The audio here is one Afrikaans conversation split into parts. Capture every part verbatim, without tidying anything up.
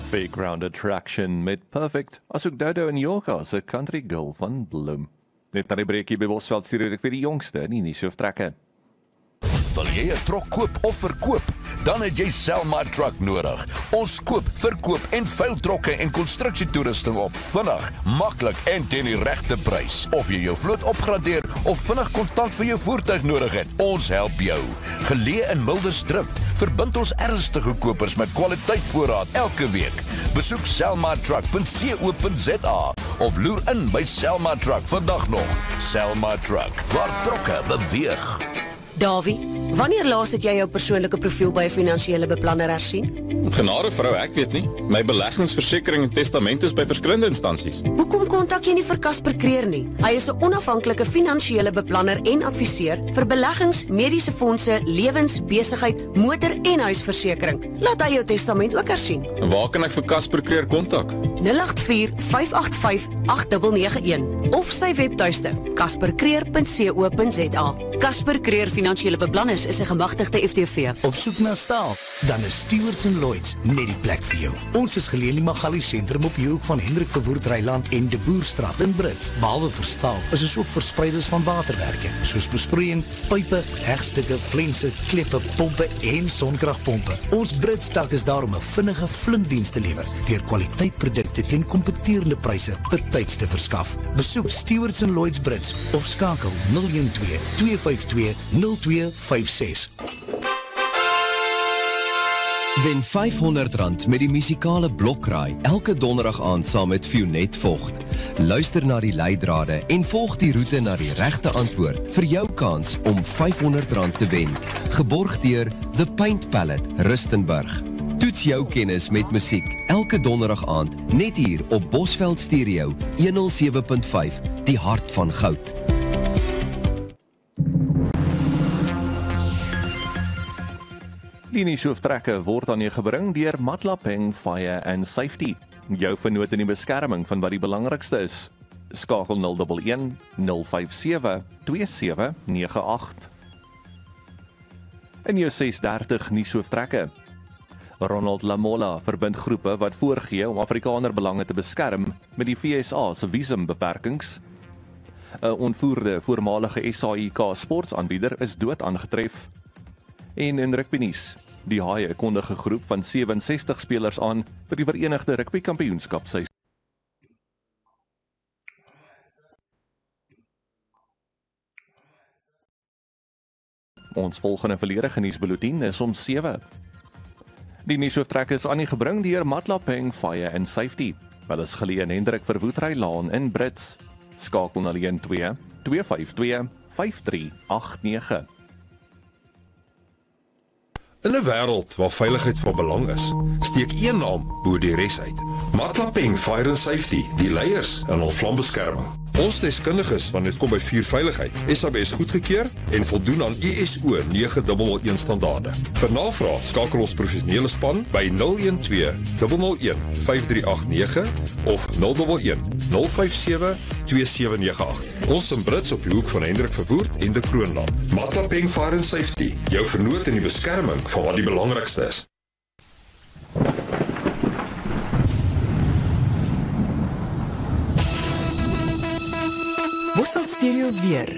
Fairground Attraction met Perfect, asook Dodo en Yoga se Country Girl van Bloem. Net na die breekie by Bosveld stuur ek vir die jongste in die nuus hoofdtrekke. Wil jy 'n trok koop of verkoop? Dan het jy Selma Truck nodig. Ons koop, verkoop en veil trokke en konstruksietoerusting op vinnig, maklik en teen die regte prys. Of jy jou vloot opgradeer of vinnig kontant vir jou voertuig nodig het, ons help jou. Geleë in Mildersdrift, verbind ons ernstige kopers met kwaliteit voorraad elke week. Besoek selma truck punt co punt za of loer in by Selma Truck vandag nog. Selma Truck, waar trokke beweeg. Davie, wanneer laas het jy jou persoonlike profiel by 'n finansiële beplanner hersien? Genade vrou, ek weet nie. My beleggingsversekering en testament is by verskillende instansies. Hoekom kontak jy nie vir Casper Creer nie? Hy is 'n onafhanklike finansiële beplanner en adviseur vir beleggings, mediese fondse, lewens, besigheid, motor en huisversekering. Laat hy jou testament ook hersien. En waar kan ek vir Casper Creer kontak? nul agt vier, vyf agt vyf, agt nege nege een of sy webtuiste casper creer punt co punt za. Casper Creer Finansiële Beplanners is 'n gemagtigde F T V. Op soek na staal, dan is Stewards en Lloyds net die plek vir jou. Ons is geleë in die Magali sentrum op die hoek van Hendrik Verwoerd Reiland en De Boerstraat in Brits. Behalwe vir staal, is ons ook verspreiders van waterwerke, soos besproeiing, pype, hegstukke, flense, kleppe, pompe en sonkragpompe. Ons Brits dak is daar om 'n vinnige flinkdiens te lewer, deur kwaliteitprodukte teen kompeterende pryse betyds te verskaf. Besoek Stewards en Lloyds Brits of skakel nul een twee, twee vyf twee, nul twee vyf ses. Wen vyfhonderd rand met die musikale blokraai elke donderdag aand saam met Fionet Vogt. Luister na die leidrade en volg die roete na die regte antwoord vir jou kans om vyfhonderd rand te wen. Geborg deur The Paint Palette, Rustenburg. Toets jou kennis met musiek elke donderdag aand net hier op Bosveld Stereo honderd sewe punt vyf, die hart van goud. Die nuus hoofdtrekke word aan jou gebring deur Matlapeng Fire and Safety. Jou vernoot in die beskerming van wat die belangrikste is. Skakel nul een een, nul vyf sewe, twee sewe nege agt. In jou ses dertig nuus hoofdtrekke. Ronald Lamola verbind groepe wat voorgee om Afrikaner belange te beskerm met die V S A se visumbeperkings. 'n Ontvoerde voormalige S A I K sportsaanbieder is dood aangetref. En in rugbynuus, die Haie kondig 'n groep van ses ses spelers aan vir die Verenigde Rugby Kampioenskap seisoen. Ons volgende volledige nuusbulletin is om sewe. Die nuushooftrekke is aan die gebring deur Matlapeng Fire and Safety. Hulle is geleë in Hendrik Verwoerd Reiland in Brits. Skakel nul een twee, twee vyf twee, vyf drie agt nege. In 'n wêreld waar veiligheid van belang is, steek een naam bo die res uit. Matlapeng Fire and Safety, die leiers in ons vlambeskerming. Ons deskundiges wanneer dit kom by vuurveiligheid, S A B S goedgekeur en voldoen aan I S O nege nul nul een standaarde. Vir navraag skakel ons professionele span by nul een twee, nul nul een, vyf drie agt nege of nul een een, nul vyf sewe, twee sewe nege agt. Ons in Brits op die hoek van Hendrik Verwoerd en de Kroonland. Matlapeng Fire and Safety, jou vernoot in die beskerming van wat die belangrikste is. Bosveld Stereo weer.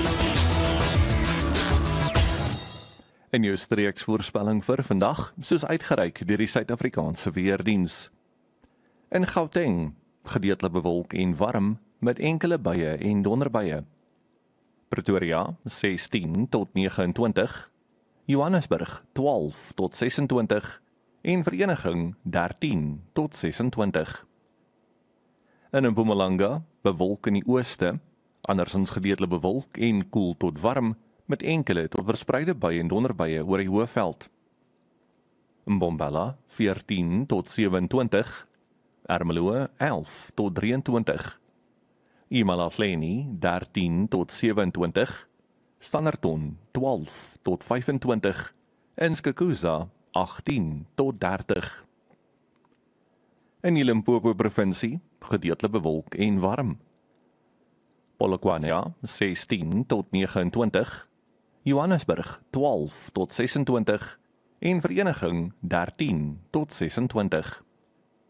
In jou streeksvoorspelling vir vandag, soos uitgereik deur die Suid-Afrikaanse Weerdiens. In Gauteng, gedeeltelik bewolk en warm, met enkele buie en donderbuie. Pretoria, sestien tot nege en twintig, Johannesburg, twaalf tot ses en twintig, en Vereniging, dertien tot ses en twintig. In Mpumalanga, bewolk in die ooste, andersins gedeeltelik bewolk en koel tot warm, met enkele tot verspreide buie en donderbuie oor die Hoëveld. Mbombela, veertien tot sewe en twintig, Ermelo, elf tot drie en twintig, Imalahleni, dertien tot sewe en twintig, Standerton, twaalf tot vyf en twintig, en Skukuza, agtien tot dertig. In die Limpopo provinsie, gedeeltelik bewolk en warm. Polokwane, sestien tot nege en twintig, Johannesburg, twaalf tot ses en twintig, en Vereniging, dertien tot ses en twintig.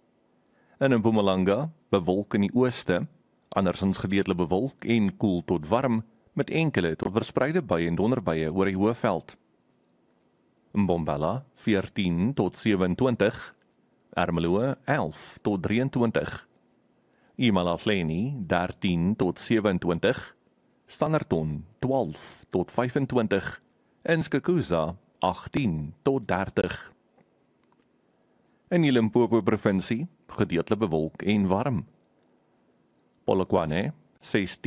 In Mpumalanga bewolk in die ooste, andersins gedeeltelik bewolk en koel tot warm, met enkele tot verspreide buie en donderbuie oor die Hoëveld. Mbombela veertien tot sewentwintig, Ermelo elf tot drieëntwintig, Imalahleni dertien tot sewentwintig, Standerton twaalf tot vyfentwintig en Skakuza agtien tot dertig. In die Limpopo provinsie gedeeltelik bewolk en warm. Polokwane sestien